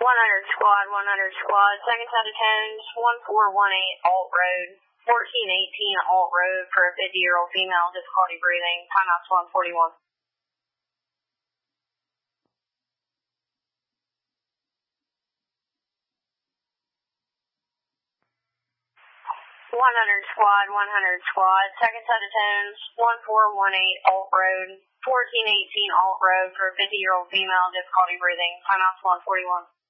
100 squad, 100 squad, second set of tones, 1418 Alt Road, 1418 Alt Road for a 50-year-old female, difficulty breathing, timeout's 141. 100 squad, 100 squad, second set of tones, 1418 Alt Road, 1418 Alt Road for a 50-year-old female, difficulty breathing, timeout's 141.